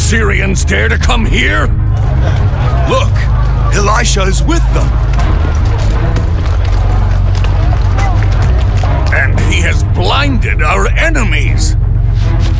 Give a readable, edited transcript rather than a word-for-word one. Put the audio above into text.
Assyrians dare to come here? Look, Elisha is with them. And he has blinded our enemies.